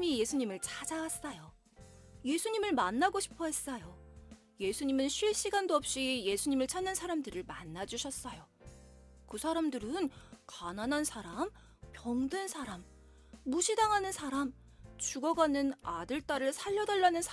사람이 예수님을 찾아왔어요. 예수님을 만나고 싶어 했어요. 예수님은 쉴 시간도 없이 예수님을 찾는 사람들을 만나주셨어요. 그 사람들은 가난한 사람, 병든 사람, 무시당하는 사람, 죽어가는 아들, 딸을 살려달라는